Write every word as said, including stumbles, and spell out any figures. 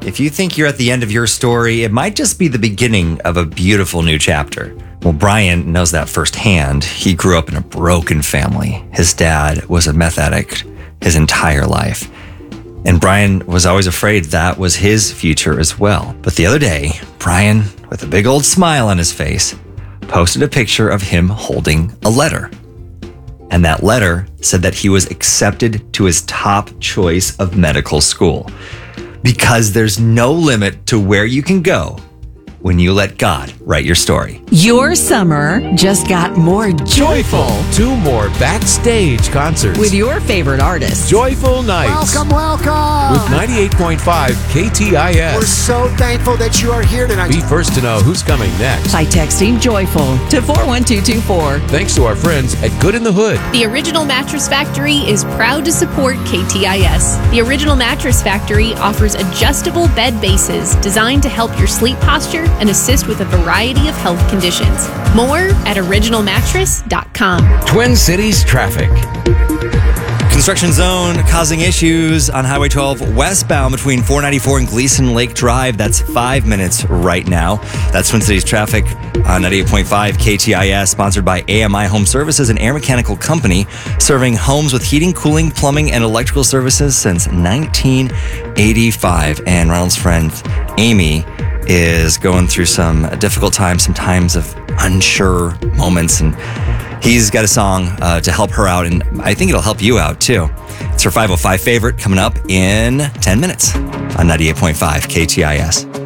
If you think you're at the end of your story, it might just be the beginning of a beautiful new chapter. Well, Brian knows that firsthand. He grew up in a broken family. His dad was a meth addict his entire life. And Brian was always afraid that was his future as well. But the other day, Brian, with a big old smile on his face, posted a picture of him holding a letter. And that letter said that he was accepted to his top choice of medical school. Because there's no limit to where you can go when you let God write your story. Your summer just got more joyful. Two more backstage concerts With your favorite artists. Joyful Nights. Welcome, welcome. With ninety-eight point five K T I S. We're so thankful that you are here tonight. Be first to know who's coming next. By texting joyful to four one two two four. Thanks to our friends at Good in the Hood. The Original Mattress Factory is proud to support K T I S. The Original Mattress Factory offers adjustable bed bases designed to help your sleep posture and assist with a variety of health conditions. More at original mattress dot com. Twin Cities traffic. Construction zone causing issues on Highway twelve westbound between four ninety-four and Gleason Lake Drive. That's five minutes right now. That's Twin Cities traffic on ninety-eight point five K T I S, sponsored by A M I Home Services, an air mechanical company serving homes with heating, cooling, plumbing, and electrical services since nineteen eighty-five. And Ronald's friend Amy is going through some difficult times, some times of unsure moments, and he's got a song uh, to help her out, and I think it'll help you out too. It's her five oh five favorite coming up in ten minutes on ninety-eight point five K T I S.